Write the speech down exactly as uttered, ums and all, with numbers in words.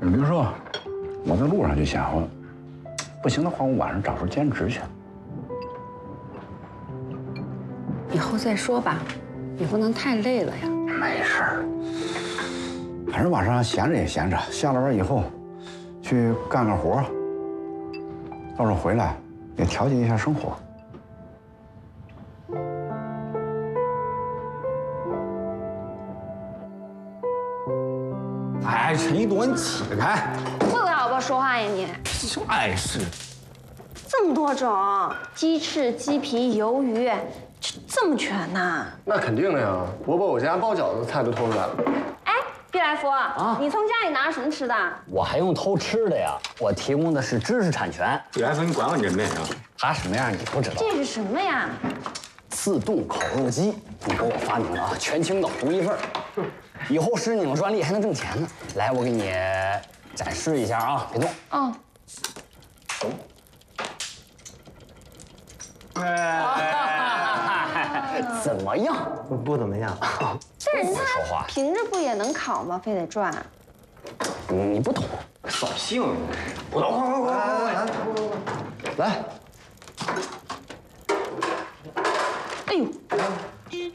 比如说，我在路上就想我，不行的话，我晚上找份兼职去。 以后再说吧，也不能太累了呀。 没事儿，反正晚上闲着也闲着，下了班以后，去干干活，到时候回来也调节一下生活。 哎，陈一多，你起开！ 会不会好好说话呀你？ 什么碍事？ 这么多种，鸡翅、鸡皮、鱿鱼，这这么全呐？ 那肯定的呀，我把我家包饺子的菜都偷出来了。 哎，毕来福啊，你从家里拿了什么吃的？ 我还用偷吃的呀？我提供的是知识产权。 李来福，你管管人呗啊！ 它什么样你不知道？ 这是什么呀？ 自动烤肉机，你给我发明的啊，全青岛独一份儿。以后使你们专利还能挣钱呢。来，我给你展示一下啊，别动。 哦。 哎，怎么样？ 不怎么样。 但是说话它平着不也能烤吗？非得转？ 你不懂， 扫兴。 不懂，快快快快快来！来，